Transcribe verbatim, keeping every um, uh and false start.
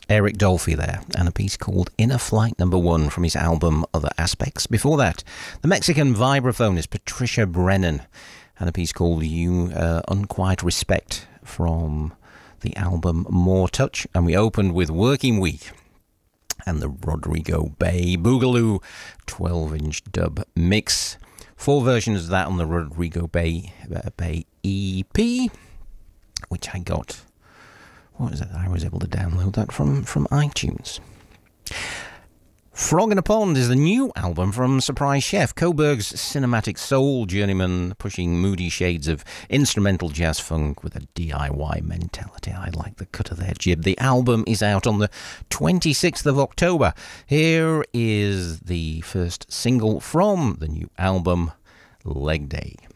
Eric Dolphy there, and a piece called Inner Flight Number One from his album Other Aspects. Before that, the Mexican vibraphonist Patricia Brennan, and a piece called You uh, Unquiet Respect from the album More Touch. And we opened with Working Week and the Rodrigo Bay Boogaloo twelve inch dub mix. Four versions of that on the Rodrigo Bay, uh, Bay E P, which I got... What is it? I was able to download that from, from iTunes. Frog in a Pond is the new album from Surprise Chef, Coburg's cinematic soul journeyman, pushing moody shades of instrumental jazz funk with a D I Y mentality. I like the cut of their jib. The album is out on the twenty-sixth of October. Here is the first single from the new album, Leg Day.